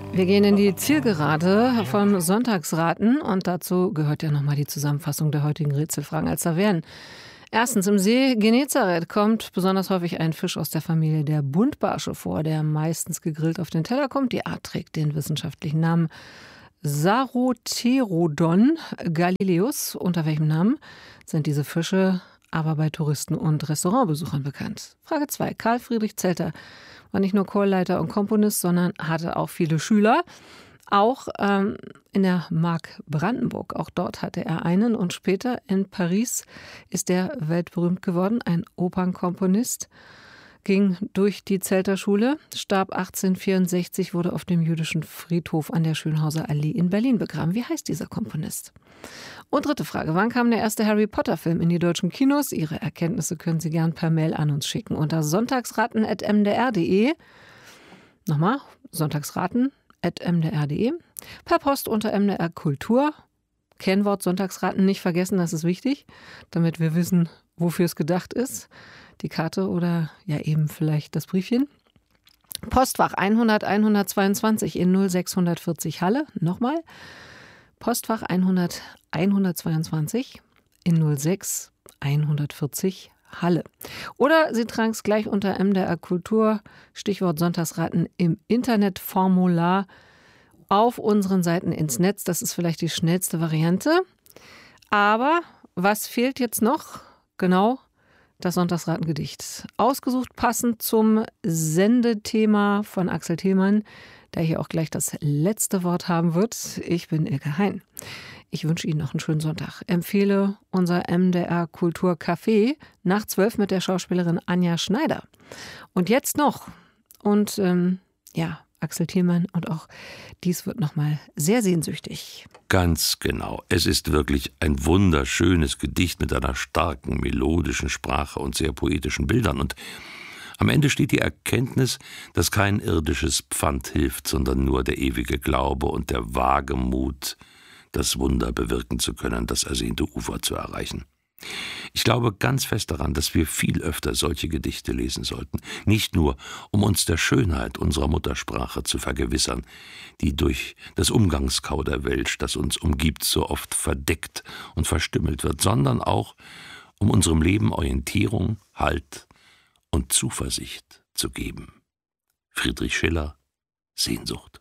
Wir gehen in die Zielgerade von Sonntagsraten und dazu gehört ja nochmal die Zusammenfassung der heutigen Rätselfragen als da wären. Erstens, im See Genezareth kommt besonders häufig ein Fisch aus der Familie der Buntbarsche vor, der meistens gegrillt auf den Teller kommt. Die Art trägt den wissenschaftlichen Namen Saroterodon galileus. Unter welchem Namen sind diese Fische aber bei Touristen und Restaurantbesuchern bekannt? Frage 2. Karl Friedrich Zelter war nicht nur Chorleiter und Komponist, sondern hatte auch viele Schüler. Auch in der Mark Brandenburg, auch dort hatte er einen. Und später in Paris ist er weltberühmt geworden, ein Opernkomponist. Ging durch die Zelter-Schule, starb 1864, wurde auf dem jüdischen Friedhof an der Schönhauser Allee in Berlin begraben. Wie heißt dieser Komponist? Und dritte Frage, wann kam der erste Harry-Potter-Film in die deutschen Kinos? Ihre Erkenntnisse können Sie gern per Mail an uns schicken unter sonntagsraten@mdr.de. Nochmal, sonntagsraten@mdr.de. Per Post unter MDR Kultur. Kennwort Sonntagsraten nicht vergessen, das ist wichtig, damit wir wissen, wofür es gedacht ist. Die Karte oder ja eben vielleicht das Briefchen. Postfach 100 122 in 0640 Halle. Nochmal. Postfach 100 122 in 06 140 Halle. Oder Sie tragen es gleich unter MDR Kultur, Stichwort Sonntagsraten im Internetformular auf unseren Seiten ins Netz. Das ist vielleicht die schnellste Variante. Aber was fehlt jetzt noch? Genau, das Sonntagsratengedicht. Ausgesucht passend zum Sendethema von Axel Thielmann, der hier auch gleich das letzte Wort haben wird. Ich bin Ilke Hein. Ich wünsche Ihnen noch einen schönen Sonntag. Empfehle unser MDR Kultur Café nach 12 mit der Schauspielerin Anja Schneider. Und jetzt noch. Und Axel Thielmann und auch dies wird nochmal sehr sehnsüchtig. Ganz genau. Es ist wirklich ein wunderschönes Gedicht mit einer starken, melodischen Sprache und sehr poetischen Bildern. Und am Ende steht die Erkenntnis, dass kein irdisches Pfand hilft, sondern nur der ewige Glaube und der Wagemut, das Wunder bewirken zu können, das ersehnte Ufer zu erreichen. Ich glaube ganz fest daran, dass wir viel öfter solche Gedichte lesen sollten. Nicht nur, um uns der Schönheit unserer Muttersprache zu vergewissern, die durch das Umgangskauderwelsch, das uns umgibt, so oft verdeckt und verstümmelt wird, sondern auch, um unserem Leben Orientierung, Halt und Zuversicht zu geben. Friedrich Schiller, Sehnsucht.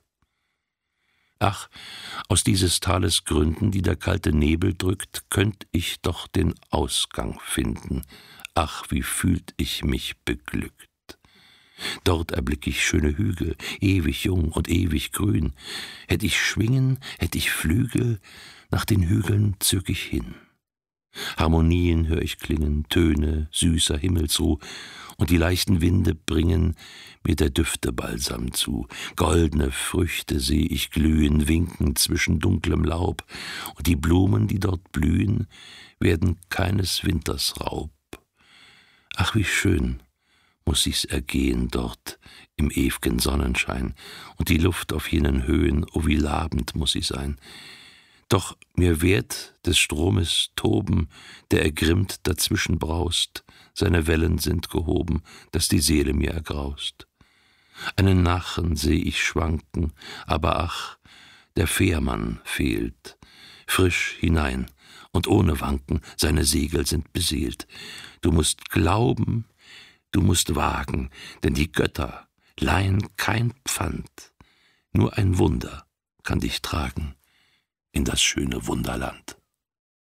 Ach, aus dieses Tales Gründen, die der kalte Nebel drückt, könnt ich doch den Ausgang finden. Ach, wie fühlt ich mich beglückt. Dort erblick ich schöne Hügel, ewig jung und ewig grün. Hätt ich Schwingen, hätt ich Flügel, nach den Hügeln zög ich hin. Harmonien hör ich klingen, Töne süßer Himmelsruh, und die leichten Winde bringen mir der Düfte Balsam zu. Goldene Früchte seh ich glühen, winken zwischen dunklem Laub, und die Blumen, die dort blühen, werden keines Winters Raub. Ach, wie schön muß sich's ergehen dort im ew'gen Sonnenschein, und die Luft auf jenen Höhen, oh wie labend muß sie sein. Doch mir wehrt des Stromes Toben, der ergrimmt dazwischen braust, seine Wellen sind gehoben, dass die Seele mir ergraust. Einen Nachen seh ich schwanken, aber ach, der Fährmann fehlt. Frisch hinein und ohne Wanken, seine Segel sind beseelt. Du musst glauben, du musst wagen, denn die Götter leihen kein Pfand. Nur ein Wunder kann dich tragen in das schöne Wunderland.